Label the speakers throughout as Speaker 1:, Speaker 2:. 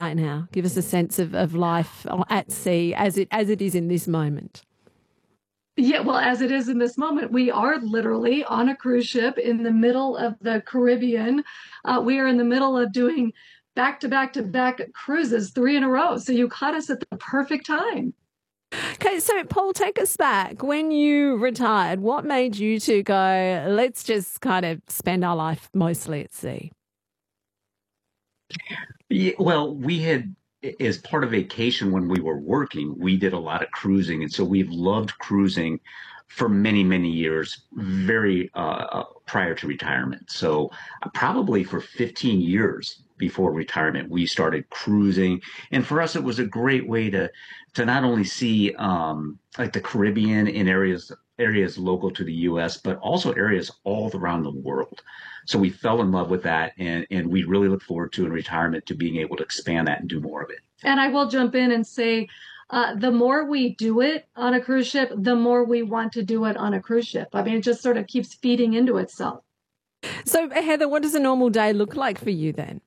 Speaker 1: right now? Give us a sense of life at sea as it is in this moment.
Speaker 2: Yeah, well, as it is in this moment, we are literally on a cruise ship in the middle of the Caribbean. We are in the middle of doing back to back to back cruises, 3 in a row. So you caught us at the perfect time.
Speaker 1: Okay, so Paul, take us back. When you retired, what made you two go, let's just kind of spend our life mostly at sea?
Speaker 3: Yeah, well, we had, as part of vacation when we were working, we did a lot of cruising. And so we've loved cruising for many, many years, very prior to retirement. So probably for 15 years before retirement, we started cruising. And for us, it was a great way to not only see like the Caribbean in areas local to the US, but also areas all around the world. So we fell in love with that, and we really look forward to in retirement to being able to expand that and do more of it.
Speaker 2: And I will jump in and say, the more we do it on a cruise ship, the more we want to do it on a cruise ship. I mean, it just sort of keeps feeding into itself.
Speaker 1: So, Heather, what does a normal day look like for you then?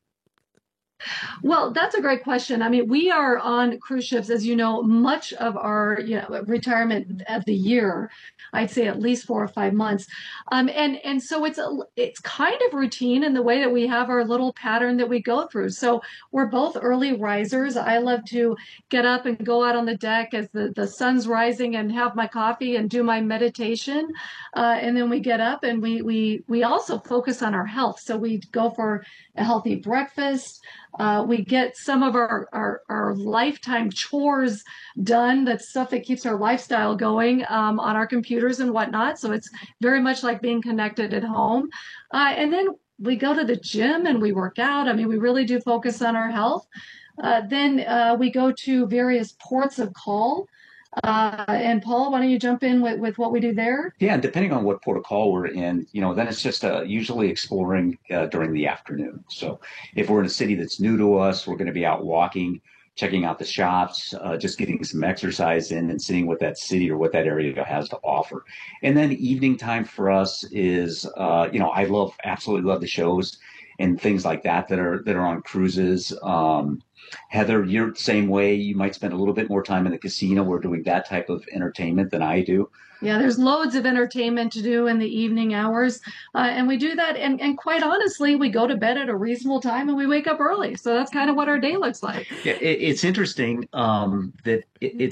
Speaker 2: Well, that's a great question. I mean, we are on cruise ships, as you know, much of our retirement of the year. I'd say at least 4 or 5 months, and so it's kind of routine in the way that we have our little pattern that we go through. So we're both early risers. I love to get up and go out on the deck as the sun's rising and have my coffee and do my meditation, and then we get up and we also focus on our health. So we go for a healthy breakfast. We get some of our lifetime chores done. That's stuff that keeps our lifestyle going on our computers and whatnot. So it's very much like being connected at home. And then we go to the gym and we work out. I mean, we really do focus on our health. Then we go to various ports of call. And Paul, why don't you jump in with what we do there?
Speaker 3: Yeah, and depending on what protocol we're in, then it's just usually exploring during the afternoon. So if we're in a city that's new to us, we're going to be out walking, checking out the shops, just getting some exercise in and seeing what that city or what that area has to offer. And then evening time for us is, I absolutely love the shows and things like that are on cruises. Heather, you're the same way. You might spend a little bit more time in the casino or doing that type of entertainment than I do.
Speaker 2: Yeah, there's loads of entertainment to do in the evening hours. And we do that. And quite honestly, we go to bed at a reasonable time and we wake up early. So that's kind of what our day looks like.
Speaker 3: Yeah, it's interesting that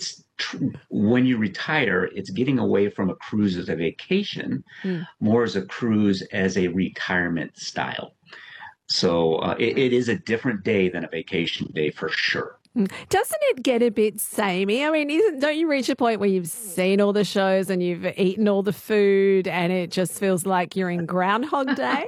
Speaker 3: when you retire, it's getting away from a cruise as a vacation, more as a cruise as a retirement style. So it is a different day than a vacation day for sure.
Speaker 1: Doesn't it get a bit samey? I mean, don't you reach a point where you've seen all the shows and you've eaten all the food and it just feels like you're in Groundhog Day?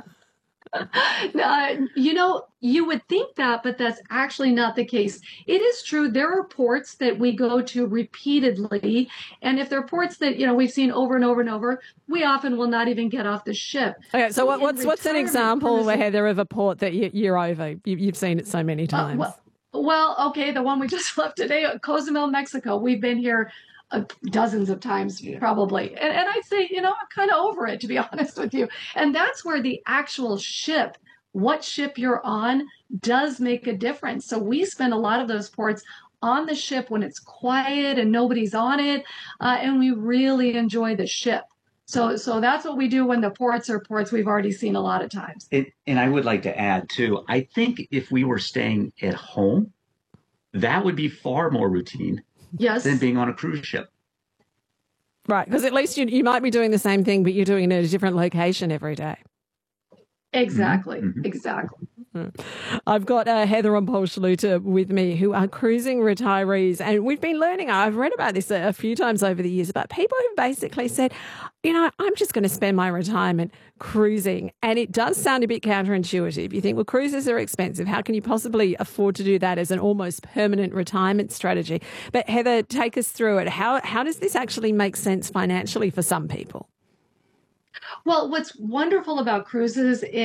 Speaker 2: You would think that, but that's actually not the case. It is true. There are ports that we go to repeatedly. And if they're ports that, we've seen over and over and over, we often will not even get off the ship.
Speaker 1: Okay, so what's an example, Heather, of a port that you're over? You've seen it so many times.
Speaker 2: Well, okay, the one we just left today, Cozumel, Mexico. We've been here dozens of times, probably. And I'd say, I'm kind of over it, to be honest with you. And that's where the actual ship, what ship you're on, does make a difference. So we spend a lot of those ports on the ship when it's quiet and nobody's on it, and we really enjoy the ship. So that's what we do when the ports are ports we've already seen a lot of times.
Speaker 3: And I would like to add, too, I think if we were staying at home, that would be far more routine than being on a cruise ship.
Speaker 1: Right, because at least you might be doing the same thing, but you're doing it at a different location every day.
Speaker 2: Exactly, exactly.
Speaker 1: I've got Heather and Paul Schluter with me, who are cruising retirees. And we've been learning, I've read about this a few times over the years, about people who basically said, I'm just going to spend my retirement cruising. And it does sound a bit counterintuitive. You think, well, cruises are expensive. How can you possibly afford to do that as an almost permanent retirement strategy? But Heather, take us through it. How does this actually make sense financially for some people?
Speaker 2: Well, what's wonderful about cruises is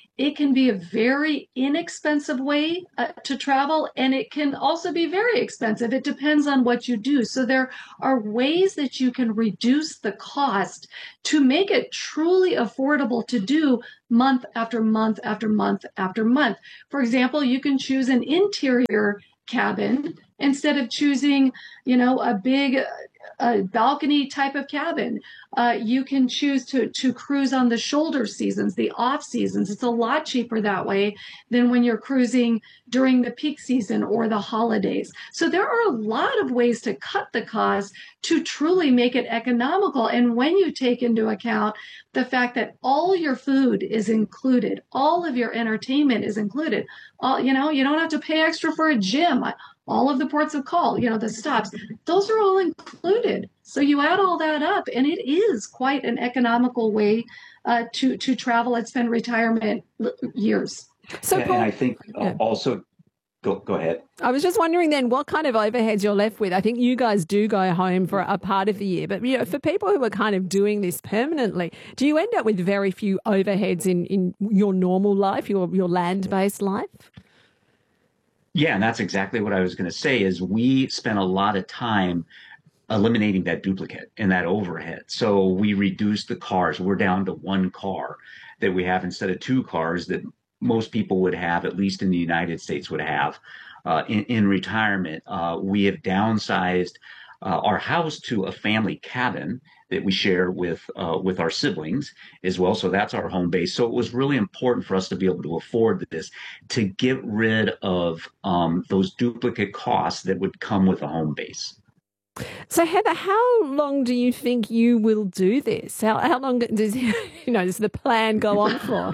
Speaker 2: It can be a very inexpensive way to travel, and it can also be very expensive. It depends on what you do. So there are ways that you can reduce the cost to make it truly affordable to do month after month after month after month. For example, you can choose an interior cabin instead of choosing, a big balcony type of cabin. You can choose to cruise on the shoulder seasons, the off seasons. It's a lot cheaper that way than when you're cruising during the peak season or the holidays. So there are a lot of ways to cut the cost to truly make it economical. And when you take into account the fact that all your food is included, all of your entertainment is included, you don't have to pay extra for a gym. All of the ports of call, the stops, those are all included. So you add all that up, and it is quite an economical way to travel and spend retirement years.
Speaker 1: So,
Speaker 3: And
Speaker 1: Paul,
Speaker 3: I think also, go ahead.
Speaker 1: I was just wondering then what kind of overheads you're left with. I think you guys do go home for a part of the year, but for people who are kind of doing this permanently, do you end up with very few overheads in your normal life, your land-based life?
Speaker 3: Yeah, and that's exactly what I was going to say is we spent a lot of time eliminating that duplicate and that overhead. So we reduced the cars. We're down to one car that we have instead of two cars that most people would have, at least in the United States would have in retirement. We have downsized our house to a family cabin that we share with our siblings as well. So that's our home base. So it was really important for us to be able to afford this, to get rid of those duplicate costs that would come with a home base.
Speaker 1: So Heather, how long do you think you will do this? How long does the plan go on for?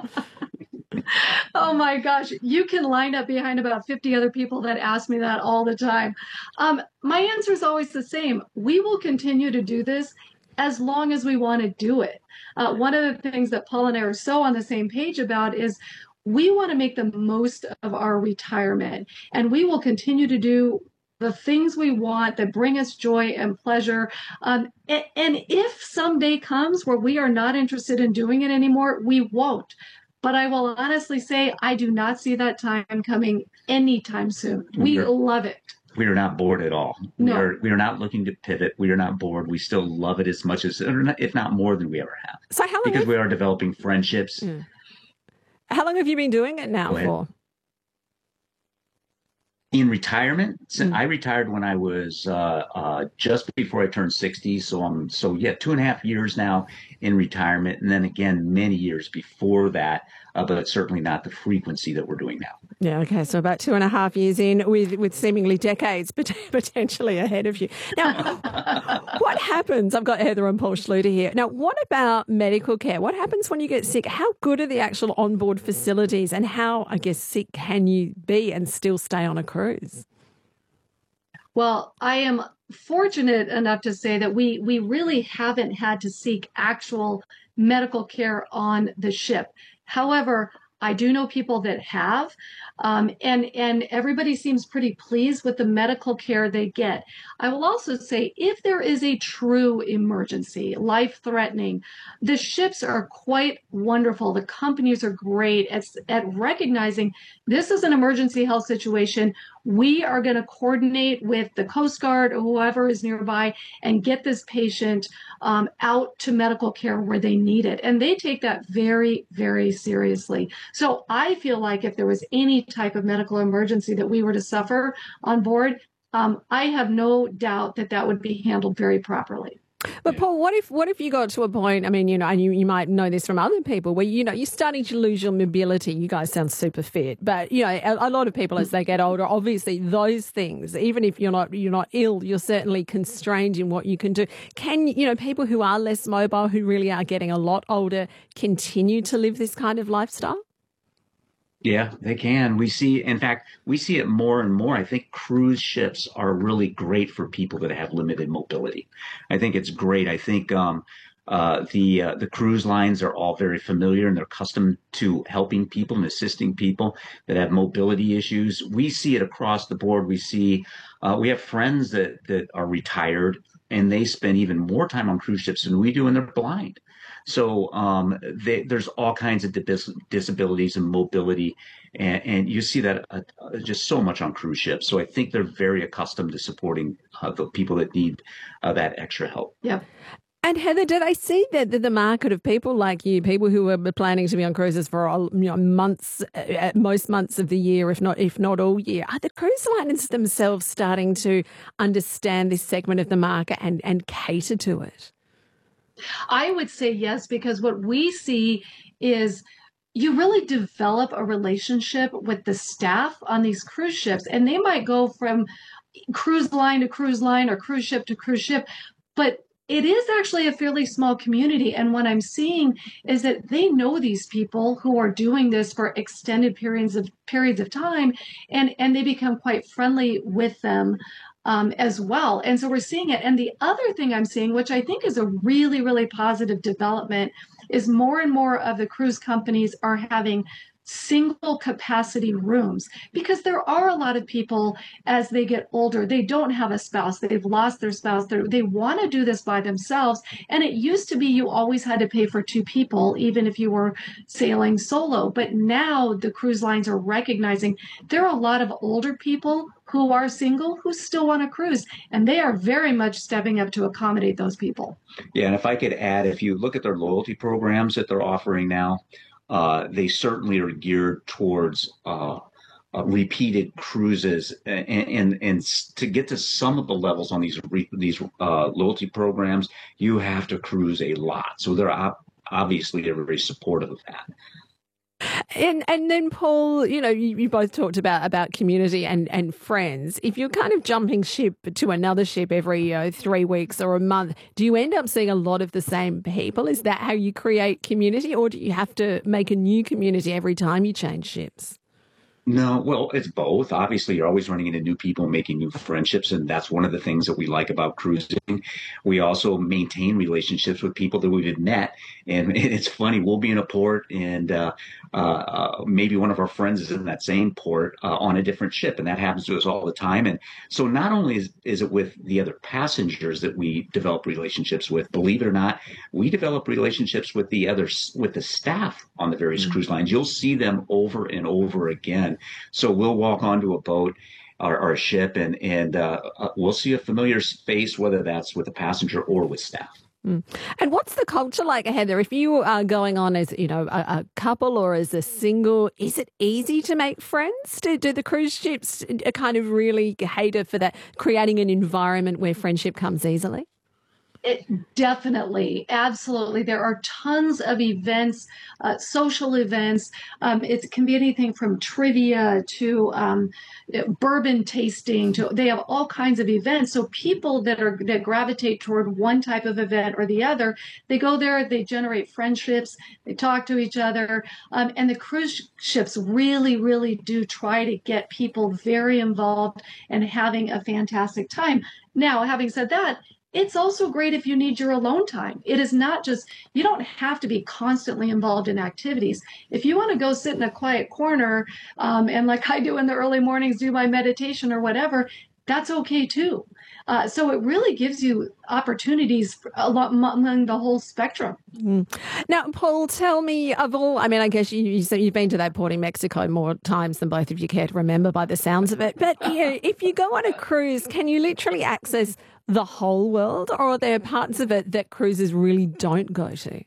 Speaker 2: Oh my gosh, you can line up behind about 50 other people that ask me that all the time. My answer is always the same. We will continue to do this as long as we want to do it. One of the things that Paul and I are so on the same page about is we want to make the most of our retirement, and we will continue to do the things we want that bring us joy and pleasure. And if someday comes where we are not interested in doing it anymore, we won't. But I will honestly say, I do not see that time coming anytime soon. We love it.
Speaker 3: We are not bored at all.
Speaker 2: No.
Speaker 3: We are not looking to pivot. We are not bored. We still love it as much as, if not more than we ever have.
Speaker 1: So how long?
Speaker 3: Because we are developing friendships.
Speaker 1: Yeah. How long have you been doing it now for?
Speaker 3: In retirement, I retired when I was just before I turned 60. So 2.5 years now in retirement, and then again many years before that, but certainly not the frequency that we're doing now.
Speaker 1: Yeah, okay, so about 2.5 years in with seemingly decades potentially ahead of you. Now, what happens? I've got Heather and Paul Schluter here. Now, what about medical care? What happens when you get sick? How good are the actual onboard facilities, and how, I guess, sick can you be and still stay on a cruise?
Speaker 2: Well, I am fortunate enough to say that we really haven't had to seek actual medical care on the ship. However, I do know people that have, and everybody seems pretty pleased with the medical care they get. I will also say, if there is a true emergency, life-threatening, the ships are quite wonderful. The companies are great at recognizing this is an emergency health situation. We are going to coordinate with the Coast Guard or whoever is nearby and get this patient out to medical care where they need it. And they take that very, very seriously. So I feel like if there was any type of medical emergency that we were to suffer on board, I have no doubt that would be handled very properly.
Speaker 1: But Paul, what if you got to a point, I mean, and you might know this from other people, where, you're starting to lose your mobility. You guys sound super fit, but, a lot of people as they get older, obviously those things, even if you're not ill, you're certainly constrained in what you can do. Can, people who are less mobile, who really are getting a lot older, continue to live this kind of lifestyle?
Speaker 3: Yeah, they can. In fact, we see it more and more. I think cruise ships are really great for people that have limited mobility. I think it's great. I think the cruise lines are all very familiar, and they're accustomed to helping people and assisting people that have mobility issues. We see it across the board. We have friends that are retired, and they spend even more time on cruise ships than we do, and they're blind. So there's all kinds of disabilities and mobility, and you see that just so much on cruise ships. So I think they're very accustomed to supporting the people that need that extra help.
Speaker 2: Yeah.
Speaker 1: And Heather, did I see that the market of people like you, people who are planning to be on cruises for months, most months of the year, if not all year, are the cruise liners themselves starting to understand this segment of the market and cater to it?
Speaker 2: I would say yes, because what we see is you really develop a relationship with the staff on these cruise ships, and they might go from cruise line to cruise line or cruise ship to cruise ship, but it is actually a fairly small community. And what I'm seeing is that they know these people who are doing this for extended periods of time, and they become quite friendly with them as well. And so we're seeing it. And the other thing I'm seeing, which I think is a really, really positive development, is more and more of the cruise companies are having single capacity rooms, because there are a lot of people as they get older, they don't have a spouse, they've lost their spouse, they want to do this by themselves. And it used to be you always had to pay for two people, even if you were sailing solo. But now the cruise lines are recognizing there are a lot of older people who are single who still want to cruise, and they are very much stepping up to accommodate those people.
Speaker 3: Yeah, and if I could add, if you look at their loyalty programs that they're offering now, they certainly are geared towards repeated cruises, and to get to some of the levels on these loyalty programs, you have to cruise a lot. So they're obviously very supportive of that.
Speaker 1: And then, Paul, you both talked about community and friends. If you're kind of jumping ship to another ship every 3 weeks or a month, do you end up seeing a lot of the same people? Is that how you create community, or do you have to make a new community every time you change ships?
Speaker 3: No, well, it's both. Obviously, you're always running into new people, making new friendships, and that's one of the things that we like about cruising. We also maintain relationships with people that we've met, and it's funny. We'll be in a port, and maybe one of our friends is in that same port on a different ship, and that happens to us all the time. And so, not only is it with the other passengers that we develop relationships with, believe it or not, we develop relationships with the staff on the various cruise lines. You'll see them over and over again. So we'll walk onto a boat or a ship, and we'll see a familiar face, whether that's with a passenger or with staff.
Speaker 1: Mm. And what's the culture like, Heather? If you are going on as a couple or as a single, is it easy to make friends? Do the cruise ships kind of really cater for that, creating an environment where friendship comes easily?
Speaker 2: It definitely, absolutely. There are tons of events, social events. It can be anything from trivia to bourbon tasting. They have all kinds of events. So people that gravitate toward one type of event or the other, they go there, they generate friendships, they talk to each other, and the cruise ships really, really do try to get people very involved and having a fantastic time. Now, having said that, it's also great if you need your alone time. It is not just, you don't have to be constantly involved in activities. If you want to go sit in a quiet corner and like I do in the early mornings, do my meditation or whatever, that's okay too. So it really gives you opportunities a lot among the whole spectrum.
Speaker 1: Mm. Now, Paul, tell me of all, I guess you said you've been to that port in Mexico more times than both of you care to remember by the sounds of it. But if you go on a cruise, can you literally access the whole world, or are there parts of it that cruises really don't go to?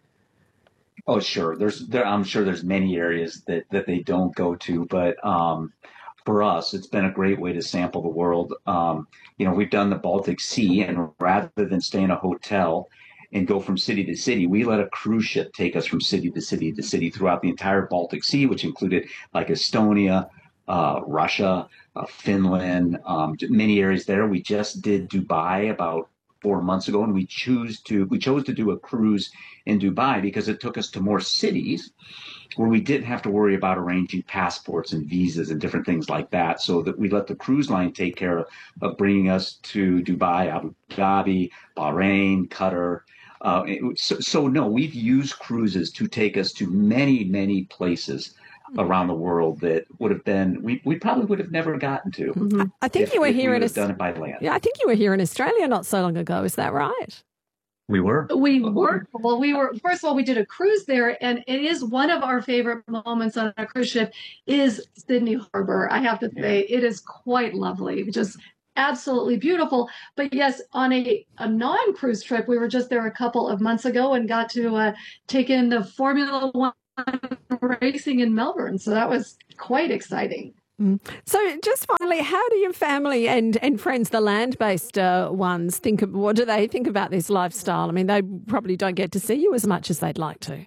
Speaker 3: Oh, sure. I'm sure there's many areas that they don't go to, but for us, it's been a great way to sample the world. We've done the Baltic Sea, and rather than stay in a hotel and go from city to city, we let a cruise ship take us from city to city to city throughout the entire Baltic Sea, which included like Estonia, Russia, Finland, many areas there. We just did Dubai about 4 months ago, and we chose to do a cruise in Dubai because it took us to more cities where we didn't have to worry about arranging passports and visas and different things like that. So that we let the cruise line take care of bringing us to Dubai, Abu Dhabi, Bahrain, Qatar. So no, we've used cruises to take us to many, many places around the world that would have been we probably would have never gotten to.
Speaker 1: Mm-hmm. I think you were here
Speaker 3: done it by land.
Speaker 1: Yeah, I think you were here in Australia not so long ago. Is that right?
Speaker 3: We were.
Speaker 2: We were. Well, first of all, we did a cruise there, and it is one of our favorite moments on a cruise ship is Sydney Harbor. I have to say, it is quite lovely, just absolutely beautiful. But yes, on a non-cruise trip, we were just there a couple of months ago and got to take in the Formula One racing in Melbourne. So that was quite exciting.
Speaker 1: So just finally, how do your family and friends, the land-based ones, what do they think about this lifestyle? I mean, they probably don't get to see you as much as they'd like to.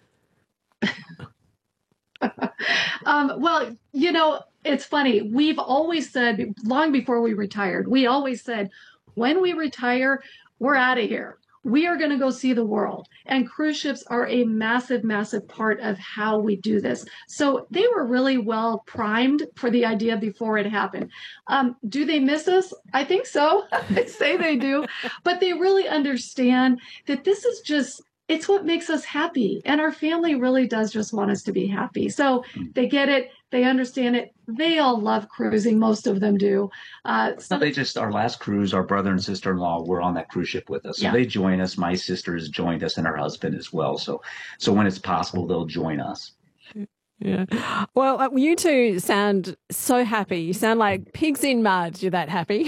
Speaker 2: Well, it's funny. We've always said, long before we retired, we always said, when we retire, we're out of here. We are going to go see the world. And cruise ships are a massive, massive part of how we do this. So they were really well primed for the idea before it happened. Do they miss us? I think so. I'd say they do. But they really understand that this is just, it's what makes us happy. And our family really does just want us to be happy. So they get it. They understand it. They all love cruising. Most of them do.
Speaker 3: So they just, our last cruise, our brother and sister-in-law were on that cruise ship with us. So they join us. My sister has joined us and her husband as well. So when it's possible, they'll join us.
Speaker 1: Yeah. Well, you two sound so happy. You sound like pigs in mud. You're that happy.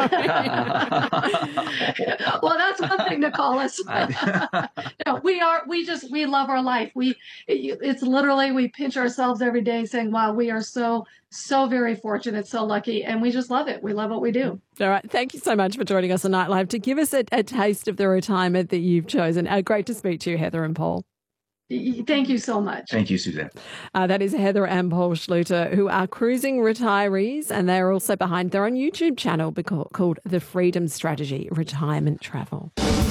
Speaker 2: Well, that's one thing to call us. No, we love our life. It's literally, we pinch ourselves every day saying, wow, we are so very fortunate, so lucky. And we just love it. We love what we do.
Speaker 1: All right. Thank you so much for joining us on Night Live to give us a taste of the retirement that you've chosen. Great to speak to you, Heather and Paul.
Speaker 2: Thank you so much.
Speaker 3: Thank you, Suzanne.
Speaker 1: That is Heather and Paul Schluter, who are cruising retirees, and they're also behind their own YouTube channel called The Freedom Strategy Retirement Travel.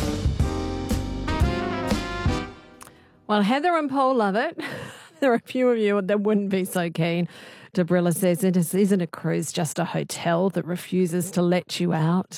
Speaker 1: Well, Heather and Paul love it. There are a few of you that wouldn't be so keen. Debrilla says, isn't a cruise just a hotel that refuses to let you out?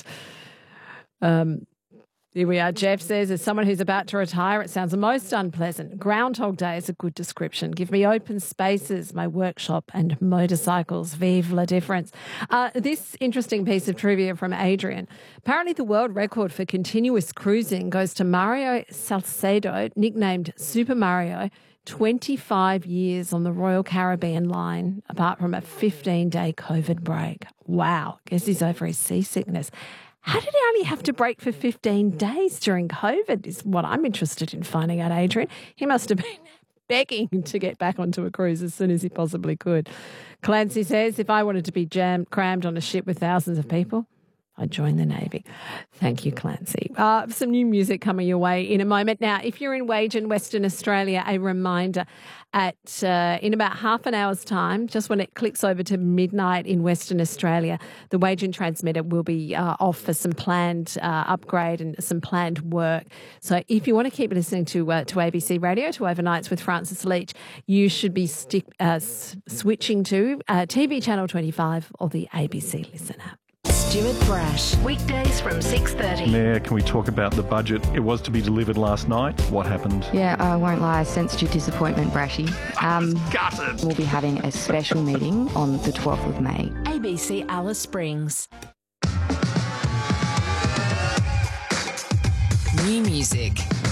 Speaker 1: Here we are. Jeff says, as someone who's about to retire, it sounds most unpleasant. Groundhog Day is a good description. Give me open spaces, my workshop and motorcycles. Vive la difference. This interesting piece of trivia from Adrian. Apparently the world record for continuous cruising goes to Mario Salcedo, nicknamed Super Mario, 25 years on the Royal Caribbean line, apart from a 15-day COVID break. Wow. Guess he's over his seasickness. How did he only have to break for 15 days during COVID is what I'm interested in finding out, Adrian. He must have been begging to get back onto a cruise as soon as he possibly could. Clancy says, if I wanted to be crammed on a ship with thousands of people, I'd join the Navy. Thank you, Clancy. Some new music coming your way in a moment. Now, if you're in Wagen, Western Australia, a reminder in about half an hour's time, just when it clicks over to midnight in Western Australia, the Wagen transmitter will be off for some planned upgrade and some planned work. So if you want to keep listening to ABC Radio, to Overnights with Francis Leach, you should be switching to TV Channel 25 or the ABC Listen app.
Speaker 4: Stuart Brash, weekdays from 6:30.
Speaker 5: Mayor, can we talk about the budget? It was to be delivered last night. What happened?
Speaker 6: Yeah, I won't lie, I sensed your disappointment, Brashy.
Speaker 5: Gutted.
Speaker 6: We'll be having a special meeting on the 12th of May.
Speaker 4: ABC Alice Springs. New music.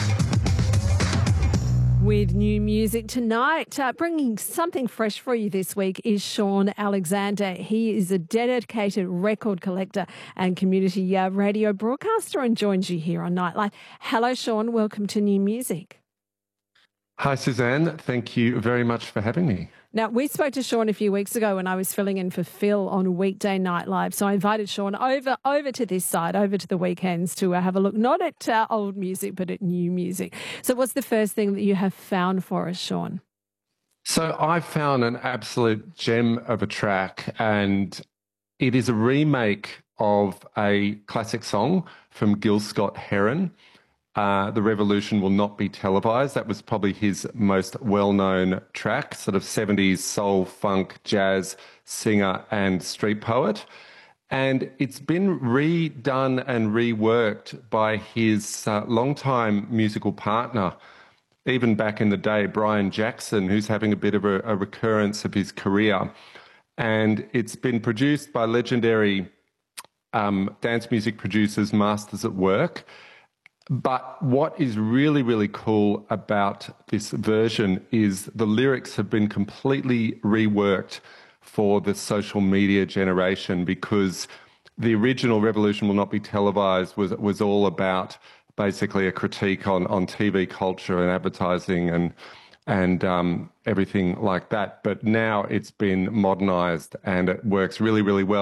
Speaker 1: With new music tonight, bringing something fresh for you this week is Sean Alexander. He is a dedicated record collector and community radio broadcaster and joins you here on Nightlife. Hello, Sean. Welcome to New Music.
Speaker 7: Hi, Suzanne. Thank you very much for having me.
Speaker 1: Now, we spoke to Sean a few weeks ago when I was filling in for Phil on a weekday Night Live. So I invited Sean over to this side, over to the weekends to have a look, not at old music, but at new music. So what's the first thing that you have found for us, Sean?
Speaker 7: So I found an absolute gem of a track, and it is a remake of a classic song from Gil Scott-Heron. The Revolution Will Not Be Televised. That was probably his most well-known track, sort of 70s soul, funk, jazz singer and street poet. And it's been redone and reworked by his longtime musical partner, even back in the day, Brian Jackson, who's having a bit of a recurrence of his career. And it's been produced by legendary dance music producers, Masters at Work. But what is really, really cool about this version is the lyrics have been completely reworked for the social media generation, because the original Revolution Will Not Be Televised was all about basically a critique on TV culture and advertising and everything like that. But now it's been modernised and it works really, really well.